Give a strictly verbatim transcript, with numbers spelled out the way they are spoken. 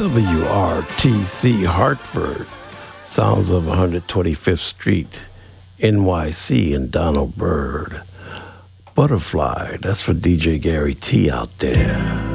W R T C Hartford, sounds of one hundred twenty-fifth Street, N Y C, and Donald Byrd. Butterfly, that's for D J Gary T out there.